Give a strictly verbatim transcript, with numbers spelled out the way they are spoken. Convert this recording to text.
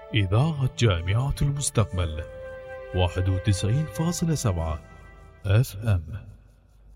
إذاعة جامعة المستقبل واحد وتسعين فاصلة سبعة اف ام.